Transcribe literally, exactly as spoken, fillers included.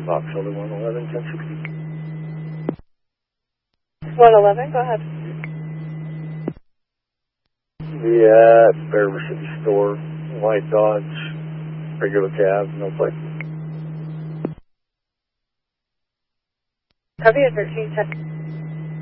Box Shoulder one eleven, ten sixty. one eleven, go ahead. The at Bear River City Store, white Dodge, regular cab, no plate. Copy at thirteen ten.